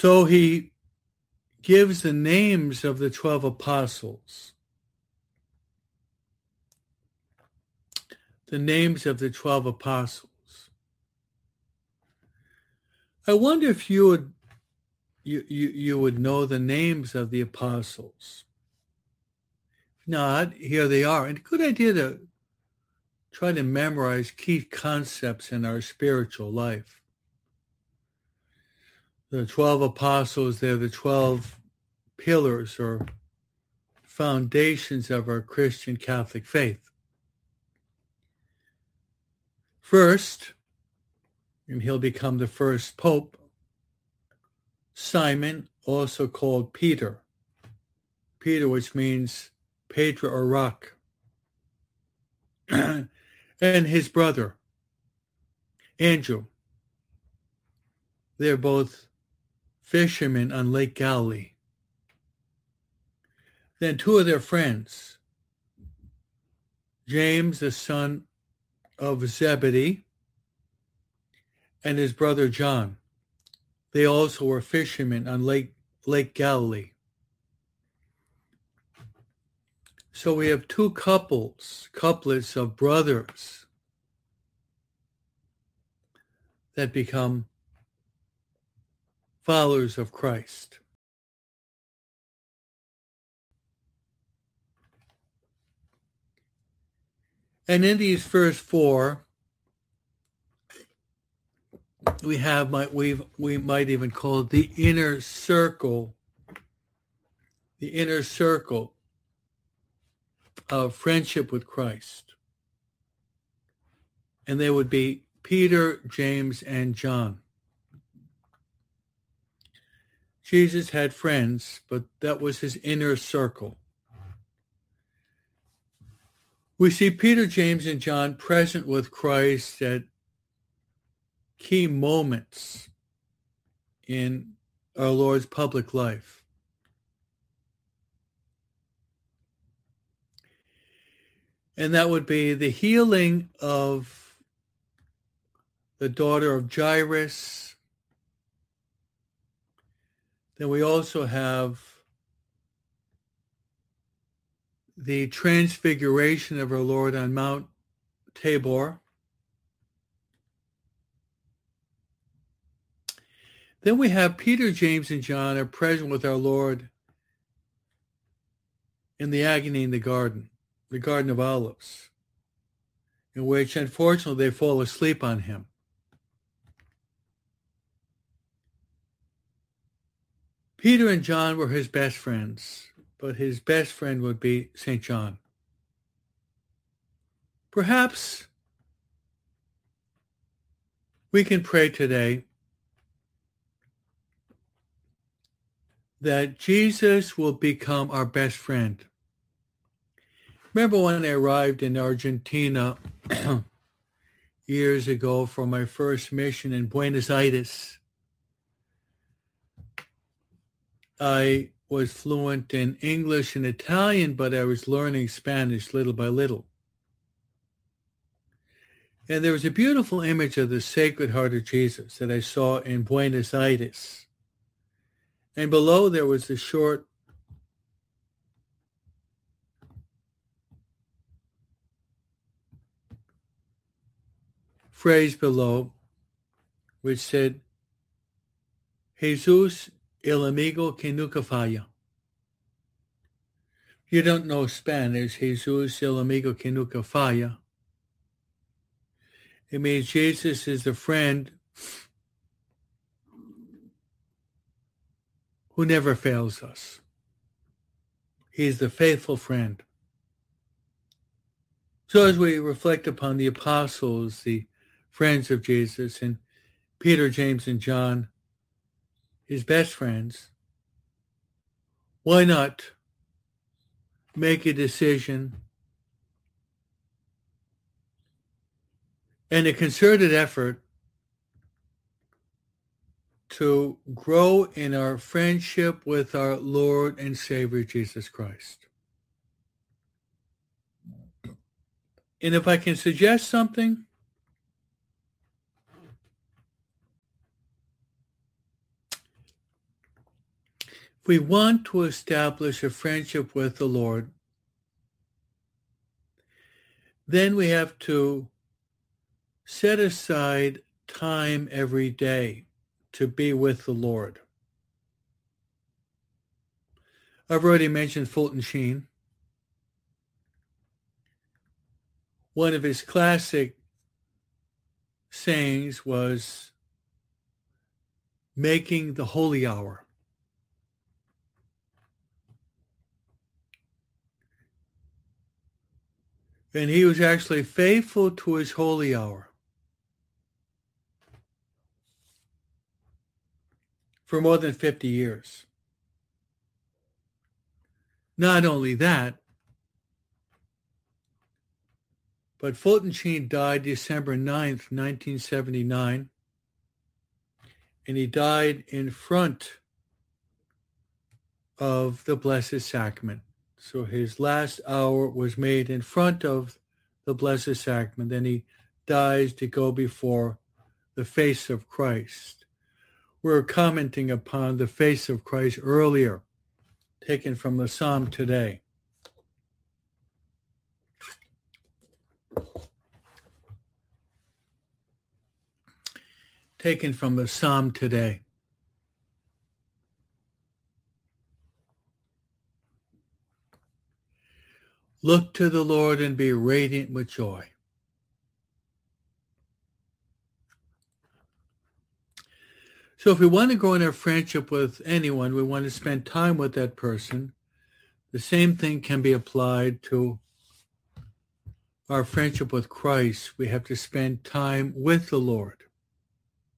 So he gives the names of the 12 apostles. The names of the 12 apostles. I wonder if you would know the names of the apostles. If not, here they are. And a good idea to try to memorize key concepts in our spiritual life. The 12 apostles, they're the 12 pillars or foundations of our Christian Catholic faith. First, and he'll become the first pope, Simon, also called Peter. Peter, which means Petra or rock. And his brother, Andrew. They're both fishermen on Lake Galilee. Then two of their friends, James, the son of Zebedee, and his brother John. They also were fishermen on Lake Galilee. So we have two couplets of brothers that become followers of Christ. And in these first four, we have we might even call it the inner circle of friendship with Christ. And they would be Peter, James, and John. Jesus had friends, but that was his inner circle. We see Peter, James, and John present with Christ at key moments in our Lord's public life. And that would be the healing of the daughter of Jairus. Then we also have the transfiguration of our Lord on Mount Tabor. Then we have Peter, James, and John are present with our Lord in the agony in the Garden of Olives, in which, unfortunately, they fall asleep on him. Peter and John were his best friends, but his best friend would be St. John. Perhaps we can pray today that Jesus will become our best friend. Remember when I arrived in Argentina years ago for my first mission in Buenos Aires? I was fluent in English and Italian, but I was learning Spanish little by little. And there was a beautiful image of the Sacred Heart of Jesus that I saw in Buenos Aires. And below there was a short phrase below which said, Jesus el amigo que nunca falla. You don't know Spanish, Jesus el amigo que nunca falla. It means Jesus is the friend who never fails us. He's the faithful friend. So as we reflect upon the apostles, the friends of Jesus, and Peter, James, and John, his best friends, why not make a decision and a concerted effort to grow in our friendship with our Lord and Savior Jesus Christ? And if I can suggest something, If we want to establish a friendship with the Lord, then we have to set aside time every day to be with the Lord. I've already mentioned Fulton Sheen. One of his classic sayings was making the holy hour. And he was actually faithful to his holy hour for more than 50 years. Not only that, but Fulton Sheen died December 9th, 1979, and he died in front of the Blessed Sacrament. So his last hour was made in front of the Blessed Sacrament. Then he dies to go before the face of Christ. We were commenting upon the face of Christ earlier, taken from the Psalm today. Taken from the Psalm today. Look to the Lord and be radiant with joy. So if we want to grow in our friendship with anyone, we want to spend time with that person. The same thing can be applied to our friendship with Christ. We have to spend time with the Lord.